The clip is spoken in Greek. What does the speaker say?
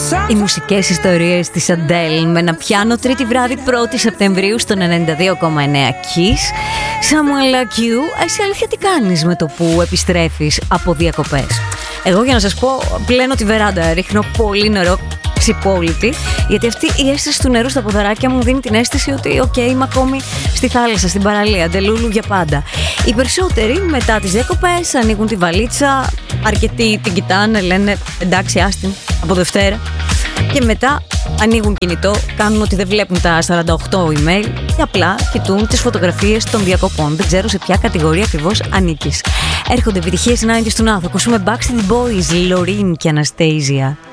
Οι μουσικές ιστορίες της Αντέλ με ένα πιάνο τρίτη βράδυ 1η Σεπτεμβρίου στο 92,9 Kiss. Someone Like You, εσύ αλήθεια τι κάνεις με το που επιστρέφεις από διακοπές? Εγώ για να σας πω πλένω τη βεράντα, ρίχνω πολύ νερό ξυπόλυτη, γιατί αυτή η αίσθηση του νερού στα ποδαράκια μου δίνει την αίσθηση ότι είμαι ακόμη στη θάλασσα, στην παραλία, ντελούλου για πάντα. Οι περισσότεροι μετά τις διακοπές ανοίγουν τη βαλίτσα, αρκετοί την κοιτάνε, λένε εντάξει άστην από Δευτέρα, και μετά ανοίγουν κινητό, κάνουν ότι δεν βλέπουν τα 48 email και απλά κοιτούν τις φωτογραφίες των διακοπών. Δεν ξέρω σε ποια κατηγορία ακριβώς ανήκεις. Έρχονται επιτυχίες 90's του Νάθο. Ακούσουμε Backstreet Boys, Loreen και Anastasia.